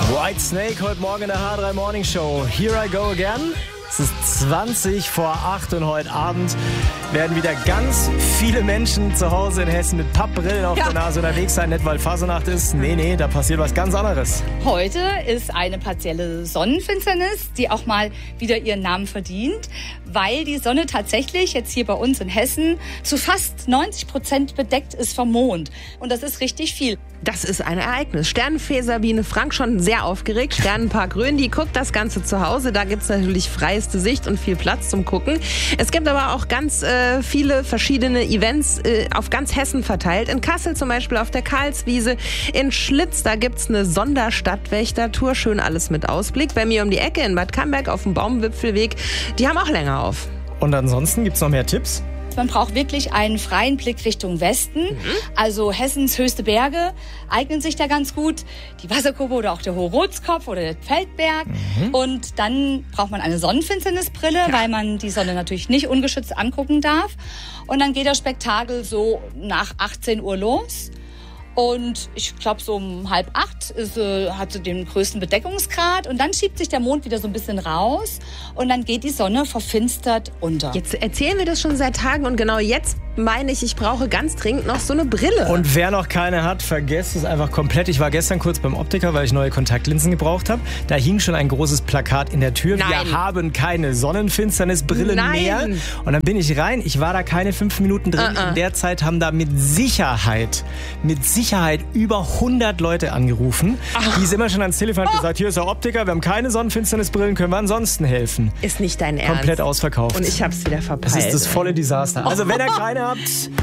Whitesnake heute Morgen in der H3 Morning Show. Here I go again. Es ist 20 vor 8 und heute Abend werden wieder ganz viele Menschen zu Hause in Hessen mit Pappbrillen auf der Nase unterwegs sein. Nicht, weil Fasnacht ist. Nee, da passiert was ganz anderes. Heute ist eine partielle Sonnenfinsternis, die auch mal wieder ihren Namen verdient, weil die Sonne tatsächlich jetzt hier bei uns in Hessen zu fast 90% bedeckt ist vom Mond. Und das ist richtig viel. Das ist ein Ereignis. Sternenfee Sabine Frank schon sehr aufgeregt. Sternenpark Rhön, die guckt das Ganze zu Hause. Da gibt's natürlich freieste Sicht und viel Platz zum Gucken. Es gibt aber auch ganz viele verschiedene Events auf ganz Hessen verteilt. In Kassel zum Beispiel auf der Karlswiese. In Schlitz, da gibt's eine Sonderstadtwächtertour. Schön alles mit Ausblick. Bei mir um die Ecke in Bad Camberg auf dem Baumwipfelweg. Die haben auch länger auf. Und ansonsten gibt's noch mehr Tipps? Man braucht wirklich einen freien Blick Richtung Westen. Also Hessens höchste Berge eignen sich da ganz gut. Die Wasserkuppe oder auch der Hohe Rotskopf oder der Feldberg. Und dann braucht man eine Sonnenfinsternisbrille, weil man die Sonne natürlich nicht ungeschützt angucken darf. Und dann geht das Spektakel so nach 18 Uhr los. Und ich glaube, so um 7:30 hat sie den größten Bedeckungsgrad. Und dann schiebt sich der Mond wieder so ein bisschen raus. Und dann geht die Sonne verfinstert unter. Jetzt erzählen wir das schon seit Tagen. Und genau jetzt meine ich brauche ganz dringend noch so eine Brille. Und wer noch keine hat, vergesst es einfach komplett. Ich war gestern kurz beim Optiker, weil ich neue Kontaktlinsen gebraucht habe. Da hing schon ein großes Plakat in der Tür. Nein. Wir haben keine Sonnenfinsternisbrillen mehr. Und dann bin ich rein. Ich war da keine 5 Minuten drin. In der Zeit haben da mit Sicherheit über 100 Leute angerufen. Die ist immer schon ans Telefon und gesagt, hier ist der Optiker, wir haben keine Sonnenfinsternisbrillen, können wir ansonsten helfen. Ist nicht dein Ernst. Komplett ausverkauft. Und ich hab's wieder verpeilt. Das ist das volle Desaster. Also wenn ihr keine habt,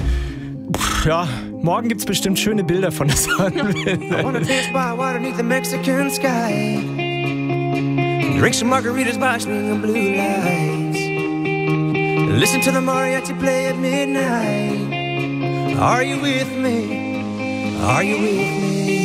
ja, morgen gibt's bestimmt schöne Bilder von der Sonne. I wanna dance by water beneath the Mexican sky. Drink some margaritas by swinging blue lights. Listen to the mariachi play at midnight. Are you with me? Are you with me?